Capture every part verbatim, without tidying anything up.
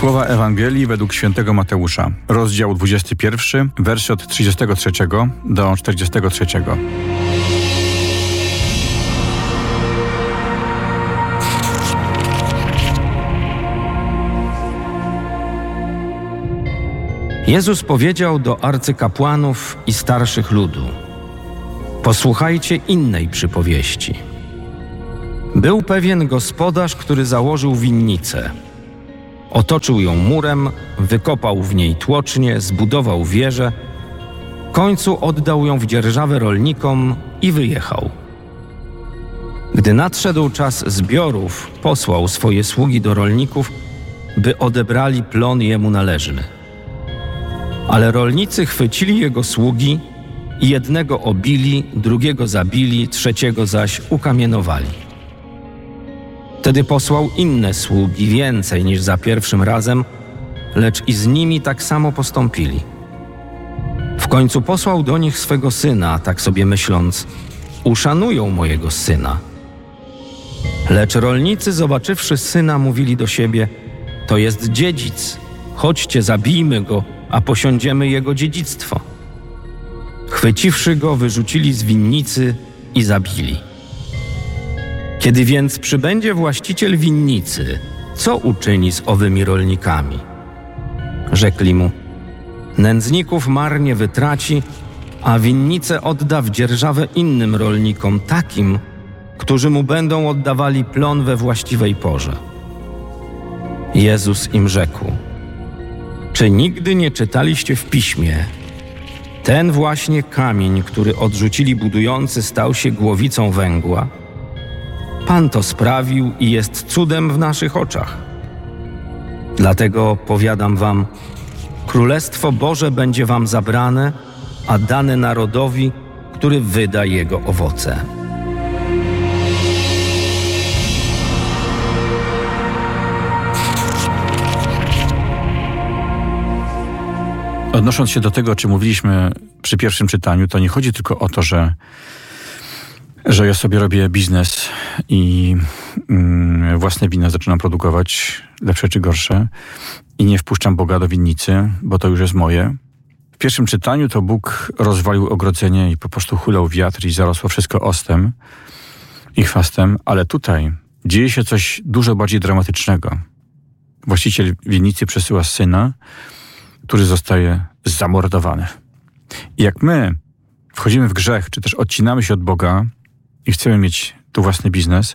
Słowa Ewangelii według świętego Mateusza, rozdział dwudziesty pierwszy, wersy od trzydziestego trzeciego do czterdziestego trzeciego. Jezus powiedział do arcykapłanów i starszych ludu: posłuchajcie innej przypowieści. Był pewien gospodarz, który założył winnicę. Otoczył ją murem, wykopał w niej tłocznie, zbudował wieżę, w końcu oddał ją w dzierżawę rolnikom i wyjechał. Gdy nadszedł czas zbiorów, posłał swoje sługi do rolników, by odebrali plon jemu należny. Ale rolnicy chwycili jego sługi i jednego obili, drugiego zabili, trzeciego zaś ukamienowali. Wtedy posłał inne sługi, więcej niż za pierwszym razem, lecz i z nimi tak samo postąpili. W końcu posłał do nich swego syna, tak sobie myśląc: uszanują mojego syna. Lecz rolnicy, zobaczywszy syna, mówili do siebie: to jest dziedzic, chodźcie, zabijmy go, a posiądziemy jego dziedzictwo. Chwyciwszy go, wyrzucili z winnicy i zabili. Kiedy więc przybędzie właściciel winnicy, co uczyni z owymi rolnikami? Rzekli mu: nędzników marnie wytraci, a winnicę odda w dzierżawę innym rolnikom, takim, którzy mu będą oddawali plon we właściwej porze. Jezus im rzekł: czy nigdy nie czytaliście w Piśmie: ten właśnie kamień, który odrzucili budujący, stał się głowicą węgła? Pan to sprawił i jest cudem w naszych oczach. Dlatego powiadam wam, Królestwo Boże będzie wam zabrane, a dane narodowi, który wyda jego owoce. Odnosząc się do tego, o czym mówiliśmy przy pierwszym czytaniu, to nie chodzi tylko o to, że, że ja sobie robię biznes i mm, własne wina zaczynam produkować, lepsze czy gorsze, i nie wpuszczam Boga do winnicy, bo to już jest moje. W pierwszym czytaniu to Bóg rozwalił ogrodzenie i po prostu hulał wiatr i zarosło wszystko ostem i chwastem, ale tutaj dzieje się coś dużo bardziej dramatycznego. Właściciel winnicy przesyła syna, który zostaje zamordowany. I jak my wchodzimy w grzech, czy też odcinamy się od Boga i chcemy mieć tu własny biznes,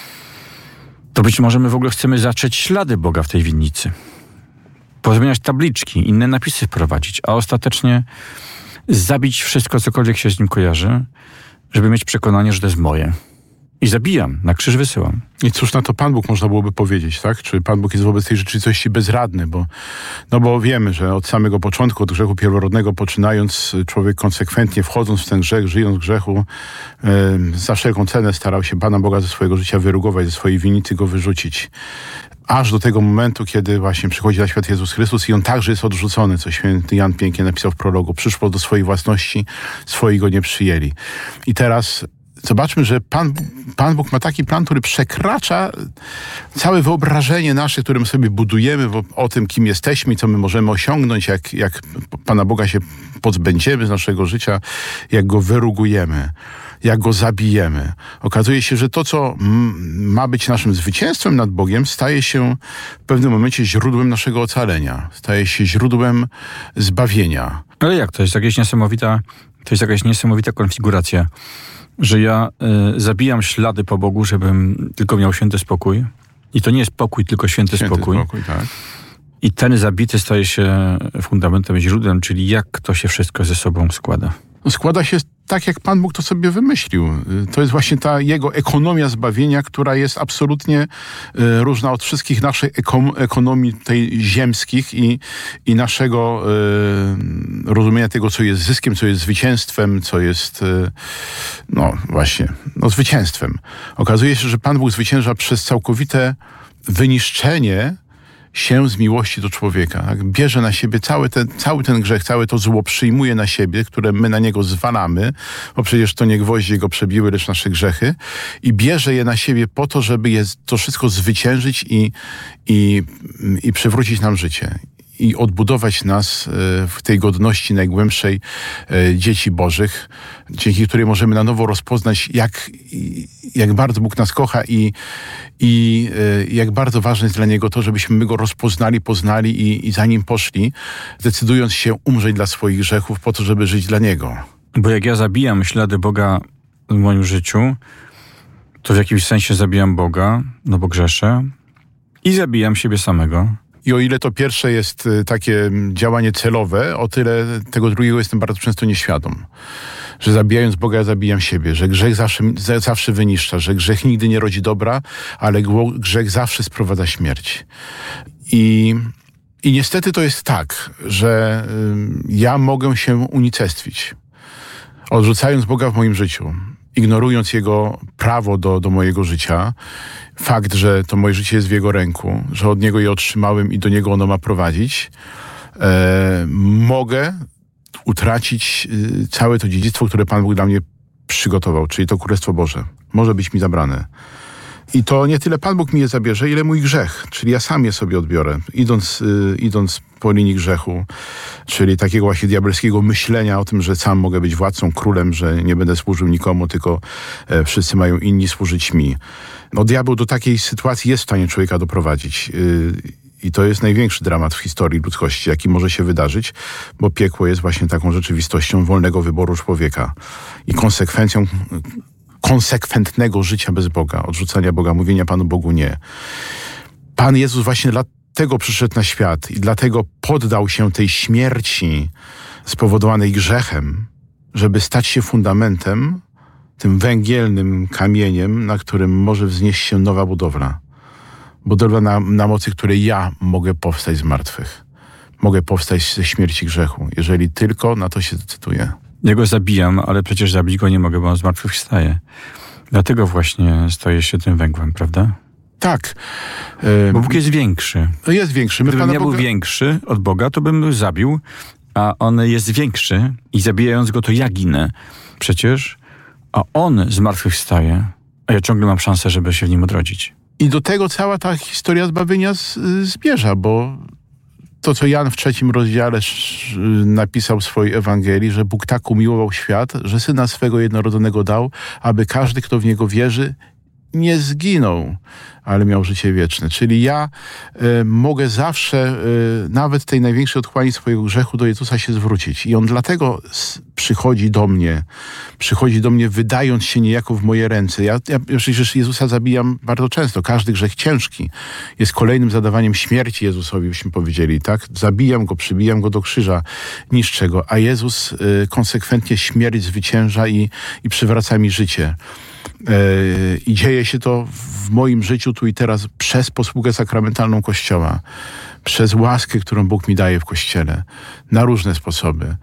to być może my w ogóle chcemy zatrzeć ślady Boga w tej winnicy. Pozmieniać tabliczki, inne napisy wprowadzić, a ostatecznie zabić wszystko, cokolwiek się z nim kojarzy, żeby mieć przekonanie, że to jest moje. I zabijam, na krzyż wysyłam. I cóż na to Pan Bóg można byłoby powiedzieć, tak? Czy Pan Bóg jest wobec tej rzeczywistości bezradny? Bo, no bo wiemy, że od samego początku, od grzechu pierworodnego poczynając, człowiek konsekwentnie wchodząc w ten grzech, żyjąc w grzechu, yy, za wszelką cenę starał się Pana Boga ze swojego życia wyrugować, ze swojej winnicy go wyrzucić. Aż do tego momentu, kiedy właśnie przychodzi na świat Jezus Chrystus i On także jest odrzucony, co święty Jan pięknie napisał w prologu. Przyszło do swojej własności, swoi go nie przyjęli. I teraz zobaczmy, że Pan, Pan Bóg ma taki plan, który przekracza całe wyobrażenie nasze, którym sobie budujemy o, o tym, kim jesteśmy i co my możemy osiągnąć, jak, jak Pana Boga się pozbędziemy z naszego życia, jak go wyrugujemy, jak go zabijemy. Okazuje się, że to, co m- ma być naszym zwycięstwem nad Bogiem, staje się w pewnym momencie źródłem naszego ocalenia, staje się źródłem zbawienia. Ale jak? To jest jakaś niesamowita, to jest jakaś niesamowita konfiguracja, że ja y, zabijam ślady po Bogu, żebym tylko miał święty spokój. I to nie jest pokój, tylko święty, święty spokój. spokój tak. I ten zabity staje się fundamentem, źródłem, czyli jak to się wszystko ze sobą składa. No składa się tak, jak Pan Bóg to sobie wymyślił. To jest właśnie ta Jego ekonomia zbawienia, która jest absolutnie y, różna od wszystkich naszych eko- ekonomii tej ziemskich i, i naszego y, rozumienia tego, co jest zyskiem, co jest zwycięstwem, co jest y, no właśnie, no zwycięstwem. Okazuje się, że Pan Bóg zwycięża przez całkowite wyniszczenie się z miłości do człowieka. Tak? Bierze na siebie cały ten, cały ten grzech, całe to zło przyjmuje na siebie, które my na niego zwalamy, bo przecież to nie gwoździe go przebiły, lecz nasze grzechy. I bierze je na siebie po to, żeby je to wszystko zwyciężyć i, i, i przywrócić nam życie. I odbudować nas w tej godności najgłębszej dzieci Bożych, dzięki której możemy na nowo rozpoznać, jak, jak bardzo Bóg nas kocha i, i jak bardzo ważne jest dla Niego to, żebyśmy my Go rozpoznali, poznali i, i za Nim poszli, decydując się umrzeć dla swoich grzechów po to, żeby żyć dla Niego. Bo jak ja zabijam ślady Boga w moim życiu, to w jakimś sensie zabijam Boga, no bo grzeszę, i zabijam siebie samego. I o ile to pierwsze jest takie działanie celowe, o tyle tego drugiego jestem bardzo często nieświadom. Że zabijając Boga, ja zabijam siebie. Że grzech zawsze, zawsze wyniszcza. Że grzech nigdy nie rodzi dobra, ale grzech zawsze sprowadza śmierć. I, i niestety to jest tak, że ja mogę się unicestwić. Odrzucając Boga w moim życiu, ignorując Jego prawo do, do mojego życia, fakt, że to moje życie jest w Jego ręku, że od Niego je otrzymałem i do Niego ono ma prowadzić, e, mogę utracić e, całe to dziedzictwo, które Pan Bóg dla mnie przygotował, czyli to Królestwo Boże. Może być mi zabrane. I to nie tyle Pan Bóg mi je zabierze, ile mój grzech, czyli ja sam je sobie odbiorę, idąc, y, idąc po linii grzechu, czyli takiego właśnie diabelskiego myślenia o tym, że sam mogę być władcą, królem, że nie będę służył nikomu, tylko e, wszyscy mają inni służyć mi. No diabeł do takiej sytuacji jest w stanie człowieka doprowadzić. Y, I to jest największy dramat w historii ludzkości, jaki może się wydarzyć, bo piekło jest właśnie taką rzeczywistością wolnego wyboru człowieka i konsekwencją konsekwentnego życia bez Boga, odrzucania Boga, mówienia Panu Bogu nie. Pan Jezus właśnie dlatego przyszedł na świat i dlatego poddał się tej śmierci spowodowanej grzechem, żeby stać się fundamentem, tym węgielnym kamieniem, na którym może wznieść się nowa budowla. Budowla na, na mocy której ja mogę powstać z martwych. Mogę powstać ze śmierci grzechu, jeżeli tylko na to się decyduję. Ja go zabijam, ale przecież zabić go nie mogę, bo on zmartwychwstaje. Dlatego właśnie stoję się tym węgłem, prawda? Tak. Bo Bóg jest większy. Jest większy. My Gdybym Pana ja Boga... był większy od Boga, to bym go zabił, a on jest większy i zabijając go, to ja ginę. Przecież, a on zmartwychwstaje, a ja ciągle mam szansę, żeby się w nim odrodzić. I do tego cała ta historia zbawienia z, zmierza, bo to, co Jan w trzecim rozdziale napisał w swojej Ewangelii, że Bóg tak umiłował świat, że Syna swego jednorodzonego dał, aby każdy, kto w Niego wierzy, nie zginął, ale miał życie wieczne. Czyli ja y, mogę zawsze, y, nawet tej największej otchłani swojego grzechu, do Jezusa się zwrócić. I On dlatego s- przychodzi do mnie, przychodzi do mnie wydając się niejako w moje ręce. Ja, ja przecież Jezusa zabijam bardzo często. Każdy grzech ciężki jest kolejnym zadawaniem śmierci Jezusowi, byśmy powiedzieli, tak? Zabijam Go, przybijam Go do krzyża, niszczę Go, a Jezus y, konsekwentnie śmierć zwycięża i, i przywraca mi życie. I dzieje się to w moim życiu tu i teraz przez posługę sakramentalną Kościoła, przez łaskę, którą Bóg mi daje w Kościele, na różne sposoby.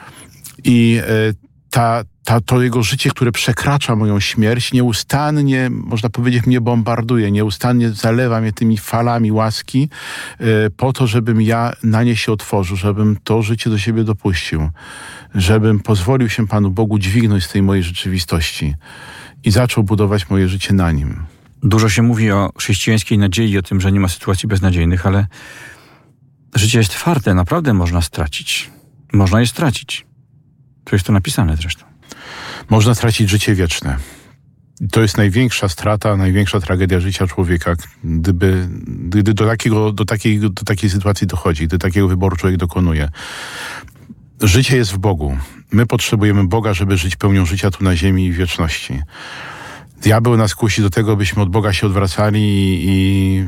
I ta, ta, to Jego życie, które przekracza moją śmierć, nieustannie, można powiedzieć, mnie bombarduje, nieustannie zalewa mnie tymi falami łaski po to, żebym ja na nie się otworzył, żebym to życie do siebie dopuścił, żebym pozwolił się Panu Bogu dźwignąć z tej mojej rzeczywistości i zaczął budować moje życie na Nim. Dużo się mówi o chrześcijańskiej nadziei, o tym, że nie ma sytuacji beznadziejnych, ale życie jest twarde, naprawdę można stracić. Można je stracić. To jest to napisane zresztą. Można stracić życie wieczne. To jest największa strata, największa tragedia życia człowieka, gdyby, gdy do, takiego, do, takiej, do takiej sytuacji dochodzi, gdy takiego wyboru człowiek dokonuje. Życie jest w Bogu. My potrzebujemy Boga, żeby żyć pełnią życia tu na ziemi i w wieczności. Diabeł nas kusi do tego, byśmy od Boga się odwracali i,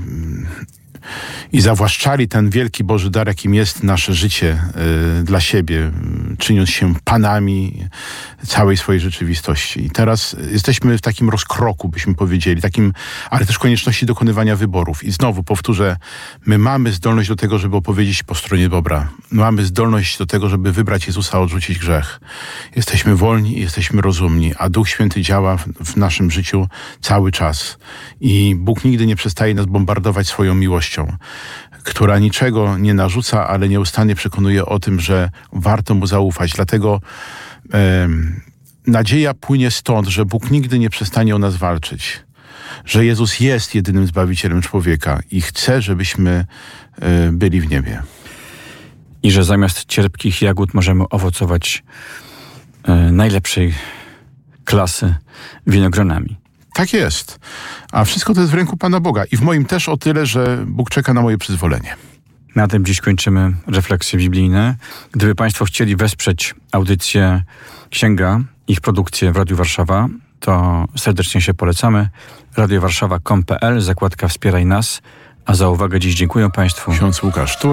i zawłaszczali ten wielki Boży dar, jakim jest nasze życie y, dla siebie, czyniąc się panami całej swojej rzeczywistości. I teraz jesteśmy w takim rozkroku, byśmy powiedzieli, takim, ale też konieczności dokonywania wyborów. I znowu powtórzę, my mamy zdolność do tego, żeby opowiedzieć po stronie dobra. Mamy zdolność do tego, żeby wybrać Jezusa, odrzucić grzech. Jesteśmy wolni i jesteśmy rozumni, a Duch Święty działa w, w naszym życiu cały czas. I Bóg nigdy nie przestaje nas bombardować swoją miłością. która niczego nie narzuca, ale nieustannie przekonuje o tym, że warto mu zaufać. Dlatego e, nadzieja płynie stąd, że Bóg nigdy nie przestanie o nas walczyć. Że Jezus jest jedynym Zbawicielem człowieka i chce, żebyśmy e, byli w niebie. I że zamiast cierpkich jagód możemy owocować e, najlepszej klasy winogronami. Tak jest. A wszystko to jest w ręku Pana Boga. I w moim też o tyle, że Bóg czeka na moje przyzwolenie. Na tym dziś kończymy refleksje biblijne. Gdyby Państwo chcieli wesprzeć audycję Księga, ich produkcję w Radiu Warszawa, to serdecznie się polecamy. radio warszawa kropka com kropka pe el, zakładka Wspieraj nas. A za uwagę dziś dziękuję Państwu. Ksiądz Łukasz